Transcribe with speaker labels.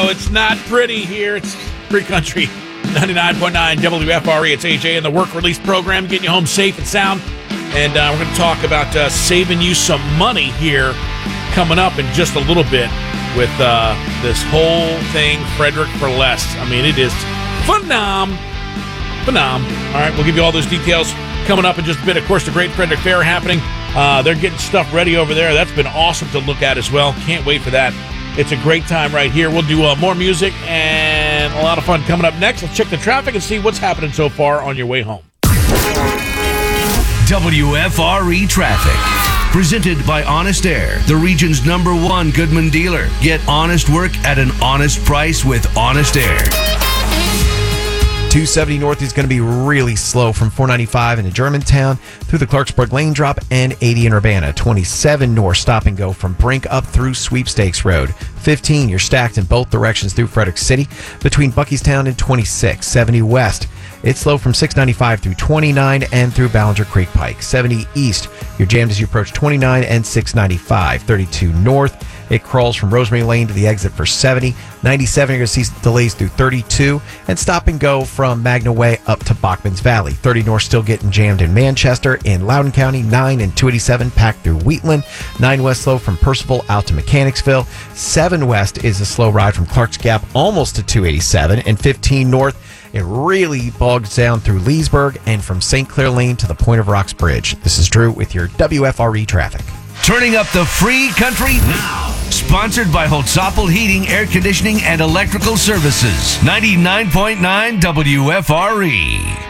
Speaker 1: It's not pretty here. It's Free Country 99.9 WFRE. It's AJ and the Work Release Program, getting you home safe and sound. And we're going to talk about saving you some money here coming up in just a little bit with this whole thing, Frederick for Less. I mean, it is phenomenal. All right, we'll give you all those details coming up in just a bit. Of course, the Great Frederick Fair happening. They're getting stuff ready over there. That's been awesome to look at as well. Can't wait for that. It's a great time right here. We'll do more music and a lot of fun coming up next. Let's check the traffic and see what's happening so far on your way home.
Speaker 2: WFRE Traffic. Presented by Honest Air, the region's #1 Goodman dealer. Get honest work at an honest price with Honest Air.
Speaker 3: 270 north is going to be really slow from 495 into Germantown through the Clarksburg Lane Drop and 80 in Urbana. 27 north, stop and go from Brink up through Sweepstakes Road. 15, you're stacked in both directions through Frederick City between Buckystown and 26. 70 west, it's slow from 695 through 29 and through Ballinger Creek Pike. 70 east, you're jammed as you approach 29 and 695. 32 north, it crawls from Rosemary Lane to the exit for 70. 97, you're going to see delays through 32 and stop and go from Magna Way up to Bachman's Valley. 30 north still getting jammed in Manchester. In Loudoun County, 9 and 287 packed through Wheatland. 9 west slow from Percival out to Mechanicsville. 7 west is a slow ride from Clark's Gap almost to 287. And 15 north, it really bogs down through Leesburg and from St. Clair Lane to the Point of Rocks Bridge. This is Drew with your WFRE traffic.
Speaker 2: Turning up the Free Country now. Sponsored by Holtzapfel Heating, Air Conditioning, and Electrical Services. 99.9 WFRE.